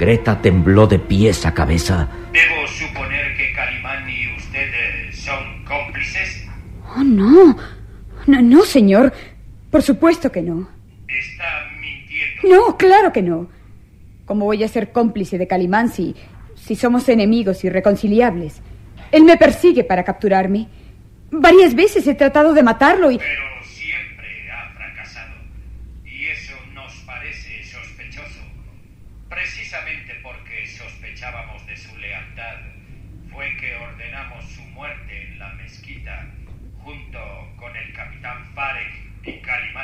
Greta tembló de pies a cabeza. ¿Debo suponer que Calimán y usted son cómplices? Oh, no. No, señor. Por supuesto que no. ¿Está mintiendo? No, claro que no. ¿Cómo voy a ser cómplice de Calimán si somos enemigos irreconciliables? Él me persigue para capturarme. Varias veces he tratado de matarlo y... Pero siempre ha fracasado. Y eso nos parece sospechoso. Precisamente porque sospechábamos de su lealtad, fue que ordenamos su muerte en la mezquita, junto con el capitán Farek y Calimán.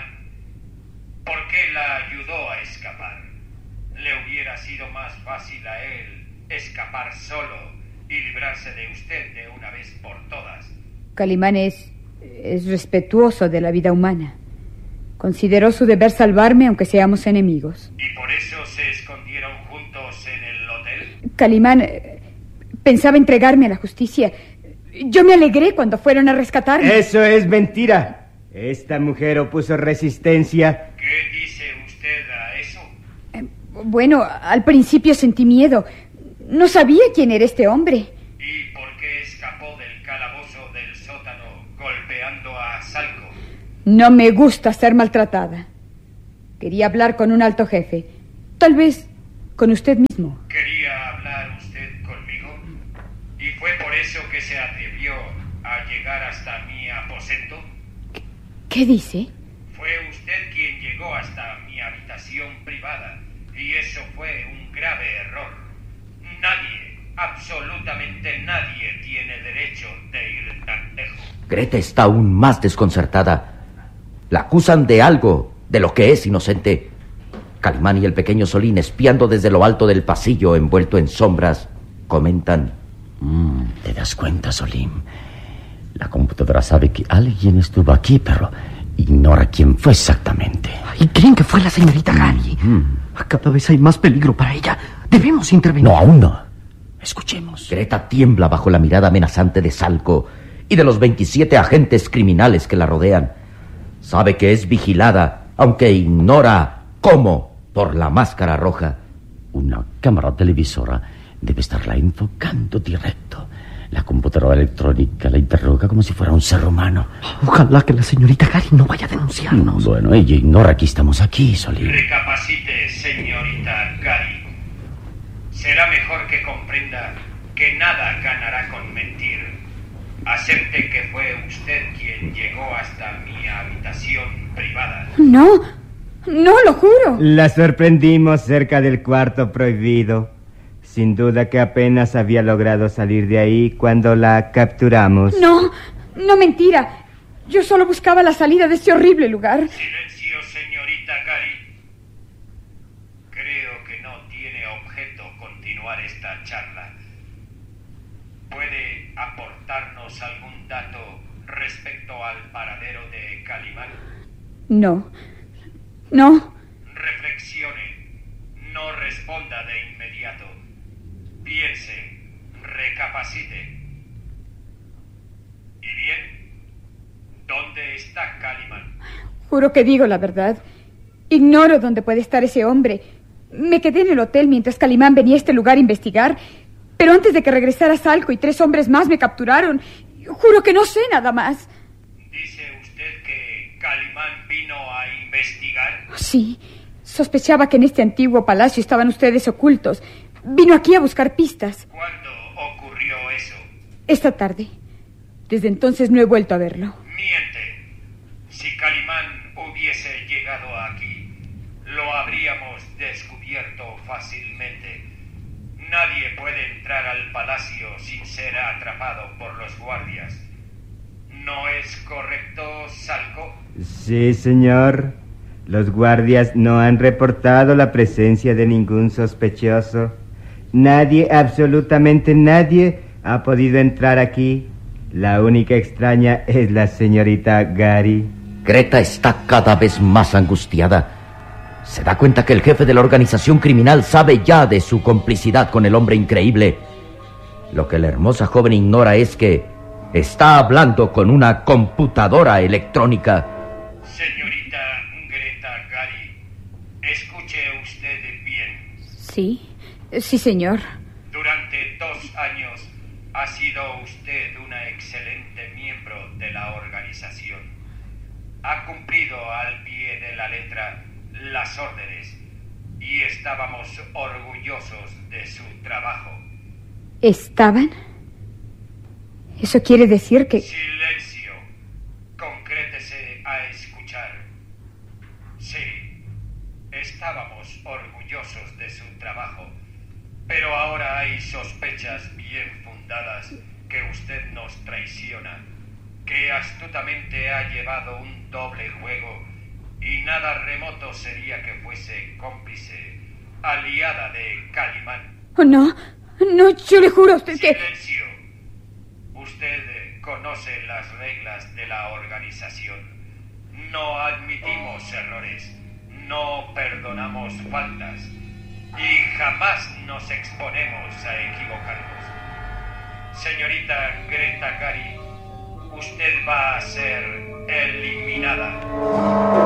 ¿Por qué la ayudó a escapar? Le hubiera sido más fácil a él escapar solo y librarse de usted de una vez por todas. Calimán es respetuoso de la vida humana. Consideró su deber salvarme aunque seamos enemigos. ¿Y por eso se escondieron juntos en el hotel? Calimán pensaba entregarme a la justicia. Yo me alegré cuando fueron a rescatarme. Eso es mentira. Esta mujer opuso resistencia. ¿Qué dice usted a eso? Bueno, al principio sentí miedo. No sabía quién era este hombre. ¿Y por qué escapó del calabozo del sótano golpeando a Salco? No me gusta ser maltratada. Quería hablar con un alto jefe. Tal vez con usted mismo. ¿Quería hablar usted conmigo? ¿Y fue por eso que se atrevió a llegar hasta mi aposento? ¿Qué dice? Fue usted quien llegó hasta mi habitación privada. Y eso fue un grave error. Nadie, absolutamente nadie, tiene derecho de ir tan lejos. Greta está aún más desconcertada. La acusan de algo, de lo que es inocente. Calimán y el pequeño Solín, espiando desde lo alto del pasillo, envuelto en sombras, comentan. ¿Te das cuenta, Solín? La computadora sabe que alguien estuvo aquí, pero ignora quién fue exactamente. ¿Y creen que fue la señorita Gary? Cada vez hay más peligro para ella. Debemos intervenir. No, aún no. Escuchemos. Greta tiembla bajo la mirada amenazante de Salco y de los 27 agentes criminales que la rodean. Sabe que es vigilada, aunque ignora cómo, por la máscara roja. Una cámara televisora debe estarla enfocando directo. La computadora electrónica la interroga como si fuera un ser humano. Ojalá que la señorita Gary no vaya a denunciarnos. Bueno, ella ignora que estamos aquí, Solín. Recapacite, señorita Gary. Será mejor que comprenda que nada ganará con mentir. Acepte que fue usted quien llegó hasta mi habitación privada. No, lo juro. La sorprendimos cerca del cuarto prohibido. Sin duda que apenas había logrado salir de ahí cuando la capturamos. No mentira. Yo solo buscaba la salida de este horrible lugar. Silencio, señorita Gary. Creo que no tiene objeto continuar esta charla. ¿Puede aportarnos algún dato respecto al paradero de Calimán? No. Reflexione. No responda de inmediato. Piense. Recapacite. ¿Y bien? ¿Dónde está Calimán? Juro que digo la verdad. Ignoro dónde puede estar ese hombre. Me quedé en el hotel mientras Calimán venía a este lugar a investigar. Pero antes de que regresara Salco y 3 hombres más me capturaron. Juro que no sé nada más. ¿Dice usted que Calimán vino a investigar? Sí. Sospechaba que en este antiguo palacio estaban ustedes ocultos. Vino aquí a buscar pistas. ¿Cuándo ocurrió eso? Esta tarde. Desde entonces no he vuelto a verlo. Miente. Si Calimán hubiese llegado aquí, lo habríamos descubierto fácilmente. Nadie puede entrar al palacio sin ser atrapado por los guardias. ¿No es correcto, Salco? Sí, señor. Los guardias no han reportado la presencia de ningún sospechoso. Nadie, absolutamente nadie, ha podido entrar aquí. La única extraña es la señorita Gary. Greta está cada vez más angustiada. Se da cuenta que el jefe de la organización criminal sabe ya de su complicidad con el hombre increíble. Lo que la hermosa joven ignora es que está hablando con una computadora electrónica. Señorita Greta Gary, escuche usted bien. Sí, Sí, señor. Durante 2 años ha sido usted una excelente miembro de la organización. Ha cumplido al pie de la letra las órdenes y estábamos orgullosos de su trabajo. ¿Estaban? Eso quiere decir que... Silencio. Concrétese a escuchar. Sí, estábamos orgullosos de su trabajo, pero ahora hay sospechas bien fundadas que usted nos traiciona, que astutamente ha llevado un doble juego y nada remoto sería que fuese cómplice, aliada de Calimán. Oh, no, yo le juro a usted que... Silencio. Usted conoce las reglas de la organización. No admitimos errores, no perdonamos faltas y jamás nos exponemos a equivocarnos. Señorita Greta Cari, usted va a ser eliminada.